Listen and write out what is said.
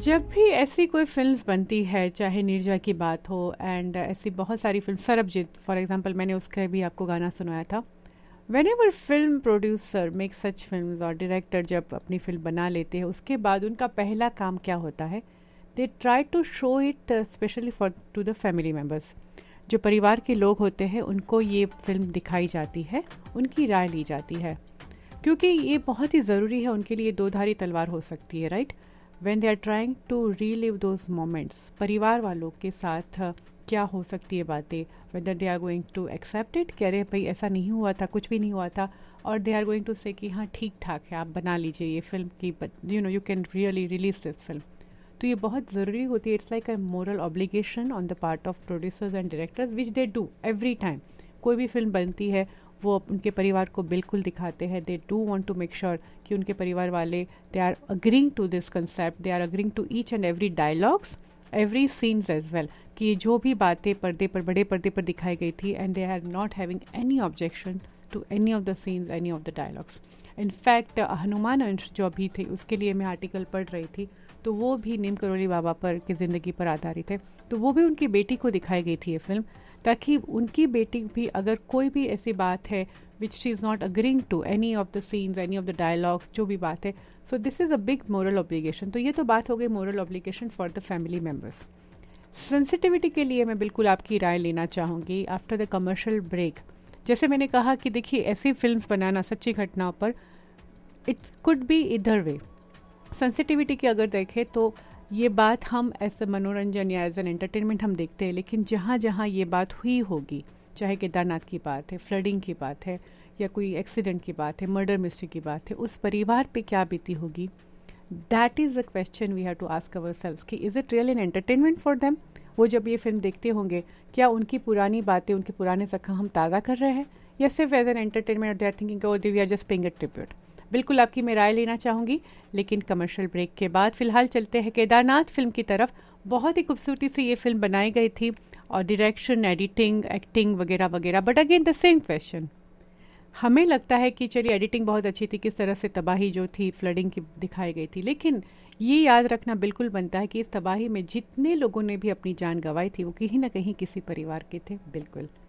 जब भी ऐसी कोई फिल्म बनती है, चाहे नीरजा की बात हो एंड ऐसी बहुत सारी फिल्म, सरबजीत फॉर एग्जांपल, मैंने उसका भी आपको गाना सुनाया था। When ever film producer make such film और डायरेक्टर जब अपनी फिल्म बना लेते हैं, उसके बाद उनका पहला काम क्या होता है? They try to show it specially for to the family members. जो परिवार के लोग होते हैं उनको ये फिल्म दिखाई जाती है, उनकी राय ली जाती है, क्योंकि ये बहुत ही ज़रूरी है उनके लिए। दो धारी तलवार हो सकती है, right? When they are trying to relive those moments, परिवार वालों के साथ क्या हो सकती है बातें, whether they are going to accept it कि अरे भाई ऐसा नहीं हुआ था, कुछ भी नहीं हुआ था, और दे आर गोइंग टू से कि हाँ ठीक ठाक है, आप बना लीजिए ये फिल्म की, you can really release this film. तो ये बहुत ज़रूरी होती है। It's like a moral obligation on the part of producers and directors which they do every time. कोई भी फिल्म बनती है वो उनके परिवार को बिल्कुल दिखाते हैं। They do want to make sure कि उनके परिवार वाले they are agreeing to this concept, they are agreeing to each and every dialogues, every scenes as well, कि जो भी बातें पर्दे पर, बड़े पर्दे पर दिखाई गई थी, and they are not having any objection to any of the scenes, any of the dialogues. In fact Hanuman अंश जो अभी थे, उसके लिए मैं आर्टिकल पढ़ रही थी, तो वो भी नीम करोली बाबा पर की ज़िंदगी पर आधारित है। तो वो भी उनकी बेटी को दिखाई गई थी ये फिल्म, ताकि उनकी बेटी भी अगर कोई भी ऐसी बात है which she is not agreeing to any of the scenes, any of the dialogues, जो भी बात है, so this is a big moral obligation. तो ये तो बात हो गई moral obligation for the family members. Sensitivity के लिए मैं बिल्कुल आपकी राय लेना चाहूँगी आफ्टर द कमर्शियल ब्रेक। जैसे मैंने कहा कि देखिए, ऐसी फिल्म्स बनाना सच्ची घटनाओं पर, इट कुड बी इधर वे। सेंसिटिविटी की अगर देखें तो ये बात हम एज मनोरंजन या एज एन एंटरटेनमेंट हम देखते हैं, लेकिन जहाँ जहाँ ये बात हुई होगी, चाहे केदारनाथ की बात है, फ्लडिंग की बात है, या कोई एक्सीडेंट की बात है, मर्डर मिस्ट्री की बात है, उस परिवार पे क्या बीती होगी? That is the question we have to ask our selves कि is it real an entertainment for them? वो जब ये फिल्म देखते होंगे, क्या उनकी पुरानी बातें, उनके पुराने जख्म हम ताज़ा कर रहे हैं, या सिर्फ as an entertainment they are thinking O V are just paying a tribute? बिल्कुल आपकी मैं राय लेना चाहूँगी, लेकिन कमर्शियल ब्रेक के बाद फिलहाल चलते हैं केदारनाथ फिल्म की तरफ। बहुत ही खूबसूरती से ये फिल्म बनाई गई थी, और डायरेक्शन, एडिटिंग, एक्टिंग वगैरह वगैरह, but again the same question. हमें लगता है कि चलिए एडिटिंग बहुत अच्छी थी, किस तरह से तबाही जो थी फ्लडिंग की दिखाई गई थी, लेकिन ये याद रखना बिल्कुल बनता है कि इस तबाही में जितने लोगों ने भी अपनी जान गंवाई थी, वो कहीं ना कहीं किसी परिवार के थे। बिल्कुल।